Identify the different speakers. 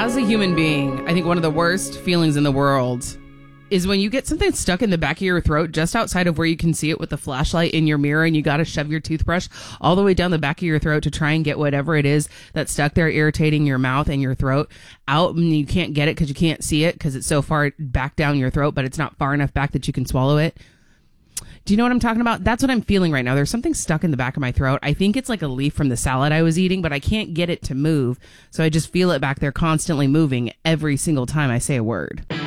Speaker 1: As a human being, I think one of the worst feelings in the world is when you get something stuck in the back of your throat just outside of where you can see it with the flashlight in your mirror, and you got to shove your toothbrush all the way down the back of your throat to try and get whatever it is that's stuck there irritating your mouth and your throat out, and you can't get it because you can't see it because it's so far back down your throat, but it's not far enough back that you can swallow it. Do you know what I'm talking about? That's what I'm feeling right now. There's something stuck in the back of my throat. I think it's like a leaf from the salad I was eating, but I can't get it to move. So I just feel it back there constantly moving every single time I say a word.